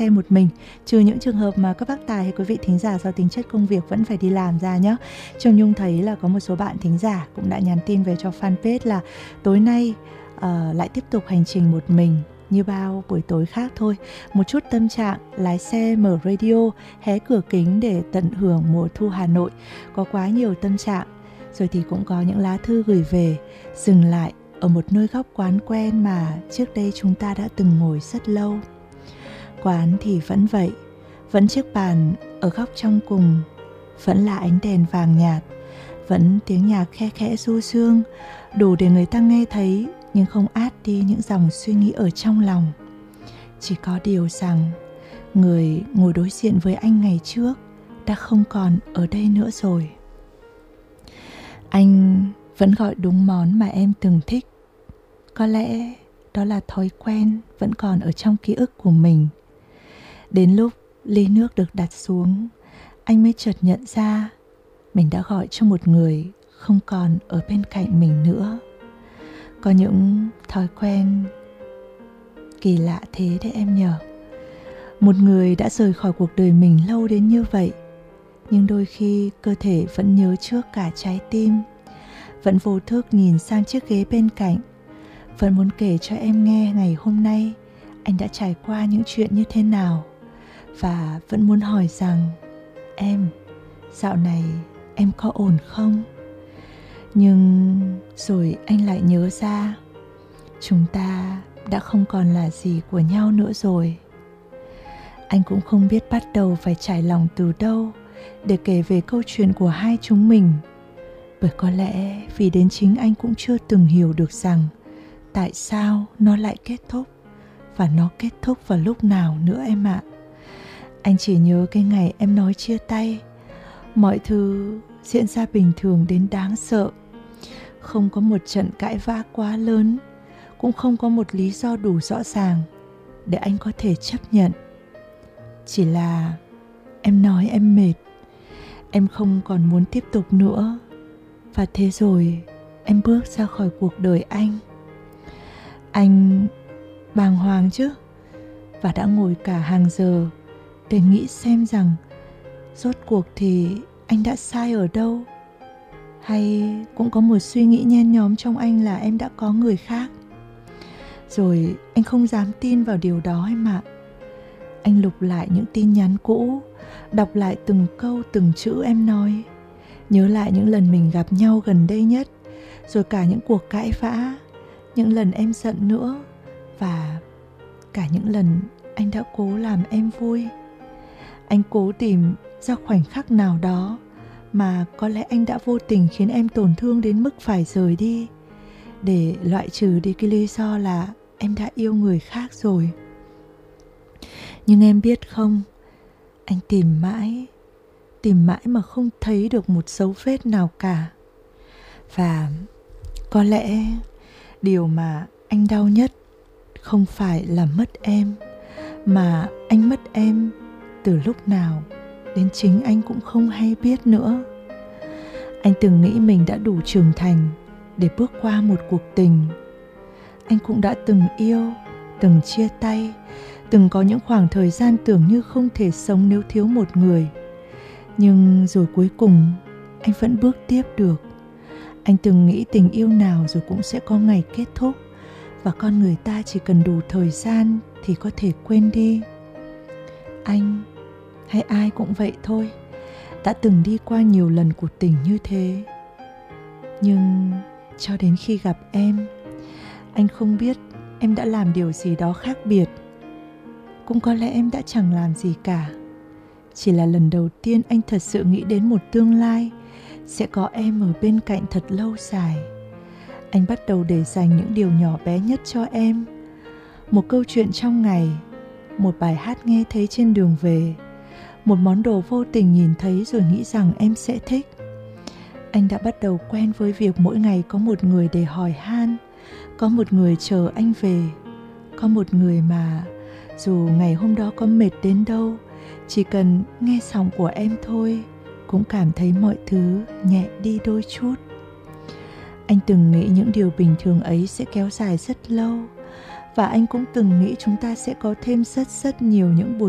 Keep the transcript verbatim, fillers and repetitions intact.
xe một mình, trừ những trường hợp mà các bác tài hay quý vị thính giả do tính chất công việc vẫn phải đi làm ra nhé. Trường Nhung thấy là có một số bạn thính giả cũng đã nhắn tin về cho fanpage là tối nay uh, lại tiếp tục hành trình một mình như bao buổi tối khác thôi. Một chút tâm trạng, lái xe mở radio, hé cửa kính để tận hưởng mùa thu Hà Nội. Có quá nhiều tâm trạng. Rồi thì cũng có những lá thư gửi về, dừng lại ở một nơi góc quán quen mà trước đây chúng ta đã từng ngồi rất lâu. Quán thì vẫn vậy, vẫn chiếc bàn ở góc trong cùng, vẫn là ánh đèn vàng nhạt, vẫn tiếng nhạc khe khẽ du dương, đủ để người ta nghe thấy nhưng không át đi những dòng suy nghĩ ở trong lòng. Chỉ có điều rằng người ngồi đối diện với anh ngày trước đã không còn ở đây nữa rồi. Anh vẫn gọi đúng món mà em từng thích. Có lẽ đó là thói quen vẫn còn ở trong ký ức của mình. Đến lúc ly nước được đặt xuống, anh mới chợt nhận ra mình đã gọi cho một người không còn ở bên cạnh mình nữa. Có những thói quen kỳ lạ thế đấy em nhờ. Một người đã rời khỏi cuộc đời mình lâu đến như vậy, nhưng đôi khi cơ thể vẫn nhớ trước cả trái tim, vẫn vô thức nhìn sang chiếc ghế bên cạnh, vẫn muốn kể cho em nghe ngày hôm nay anh đã trải qua những chuyện như thế nào, và vẫn muốn hỏi rằng em, dạo này em có ổn không? Nhưng rồi anh lại nhớ ra chúng ta đã không còn là gì của nhau nữa rồi. Anh cũng không biết bắt đầu phải trải lòng từ đâu để kể về câu chuyện của hai chúng mình, bởi có lẽ vì đến chính anh cũng chưa từng hiểu được rằng tại sao nó lại kết thúc, và nó kết thúc vào lúc nào nữa em ạ. Anh chỉ nhớ cái ngày em nói chia tay, mọi thứ diễn ra bình thường đến đáng sợ. Không có một trận cãi vã quá lớn, cũng không có một lý do đủ rõ ràng để anh có thể chấp nhận. Chỉ là em nói em mệt, em không còn muốn tiếp tục nữa, và thế rồi em bước ra khỏi cuộc đời anh. Anh bàng hoàng chứ, và đã ngồi cả hàng giờ để nghĩ xem rằng rốt cuộc thì anh đã sai ở đâu, hay cũng có một suy nghĩ nhen nhóm trong anh là em đã có người khác. Rồi anh không dám tin vào điều đó em ạ. Anh lục lại những tin nhắn cũ, đọc lại từng câu từng chữ em nói, nhớ lại những lần mình gặp nhau gần đây nhất, rồi cả những cuộc cãi vã, những lần em giận nữa, và cả những lần anh đã cố làm em vui. Anh cố tìm ra khoảnh khắc nào đó mà có lẽ anh đã vô tình khiến em tổn thương đến mức phải rời đi, để loại trừ đi cái lý do là em đã yêu người khác rồi. Nhưng em biết không, anh tìm mãi, tìm mãi mà không thấy được một dấu vết nào cả. Và có lẽ điều mà anh đau nhất không phải là mất em, mà anh mất em từ lúc nào đến chính anh cũng không hay biết nữa. Anh từng nghĩ mình đã đủ trưởng thành để bước qua một cuộc tình. Anh cũng đã từng yêu, từng chia tay, từng có những khoảng thời gian tưởng như không thể sống nếu thiếu một người. Nhưng rồi cuối cùng anh vẫn bước tiếp được. Anh từng nghĩ tình yêu nào rồi cũng sẽ có ngày kết thúc, và con người ta chỉ cần đủ thời gian thì có thể quên đi. Anh hay ai cũng vậy thôi, đã từng đi qua nhiều lần cuộc tình như thế. Nhưng cho đến khi gặp em, anh không biết em đã làm điều gì đó khác biệt. Cũng có lẽ em đã chẳng làm gì cả. Chỉ là lần đầu tiên anh thật sự nghĩ đến một tương lai sẽ có em ở bên cạnh thật lâu dài. Anh bắt đầu để dành những điều nhỏ bé nhất cho em. Một câu chuyện trong ngày, một bài hát nghe thấy trên đường về, một món đồ vô tình nhìn thấy rồi nghĩ rằng em sẽ thích. Anh đã bắt đầu quen với việc mỗi ngày có một người để hỏi han, có một người chờ anh về, có một người mà dù ngày hôm đó có mệt đến đâu, chỉ cần nghe giọng của em thôi cũng cảm thấy mọi thứ nhẹ đi đôi chút. Anh từng nghĩ những điều bình thường ấy sẽ kéo dài rất lâu, và anh cũng từng nghĩ chúng ta sẽ có thêm rất rất nhiều những buổi